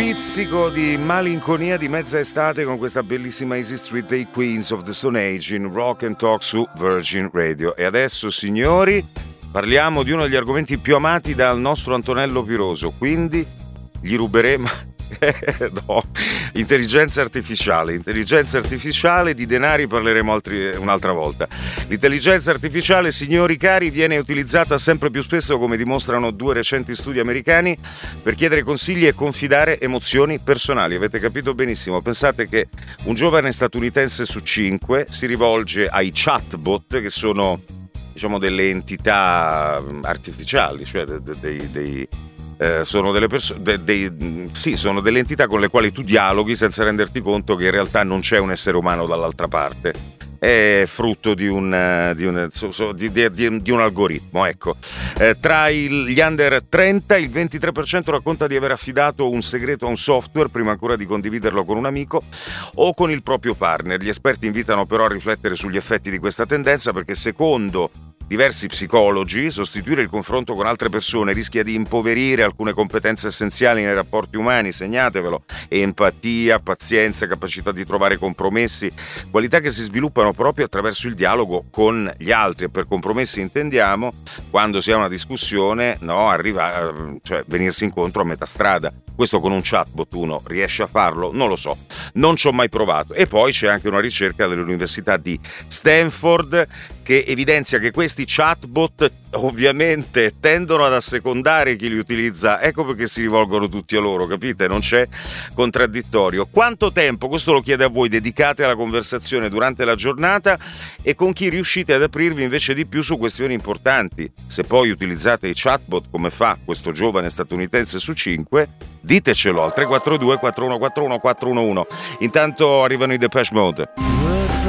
pizzico di malinconia di mezza estate con questa bellissima Easy Street dei Queens of the Stone Age in Rock and Talk su Virgin Radio. E adesso, signori, parliamo di uno degli argomenti più amati dal nostro Antonello Piroso, quindi gli ruberemo no, intelligenza artificiale, di denari parleremo un'altra volta. L'intelligenza artificiale, signori cari, viene utilizzata sempre più spesso, come dimostrano 2 recenti studi americani, per chiedere consigli e confidare emozioni personali. Avete capito benissimo. Pensate che un giovane statunitense su 5 si rivolge ai chatbot, che sono, diciamo, delle entità artificiali, cioè sono delle sono delle entità con le quali tu dialoghi senza renderti conto che in realtà non c'è un essere umano dall'altra parte. È frutto di un algoritmo, ecco. Tra gli under 30 il 23% racconta di aver affidato un segreto a un software prima ancora di condividerlo con un amico o con il proprio partner. Gli esperti invitano però a riflettere sugli effetti di questa tendenza, perché secondo diversi psicologi sostituire il confronto con altre persone rischia di impoverire alcune competenze essenziali nei rapporti umani. Segnatevelo: empatia, pazienza, capacità di trovare compromessi, qualità che si sviluppano proprio attraverso il dialogo con gli altri. E per compromessi intendiamo quando si ha una discussione, cioè venirsi incontro a metà strada. Questo con un chatbot uno riesce a farlo? Non lo so, non ci ho mai provato. E poi c'è anche una ricerca dell'Università di Stanford che evidenzia che questi chatbot ovviamente tendono ad assecondare chi li utilizza. Ecco perché si rivolgono tutti a loro, capite? Non c'è contraddittorio. Quanto tempo, questo lo chiede a voi, dedicate alla conversazione durante la giornata, e con chi riuscite ad aprirvi invece di più su questioni importanti? Se poi utilizzate i chatbot come fa questo giovane statunitense su 5, ditecelo al 342 4141 411. Intanto arrivano i Depeche Mode.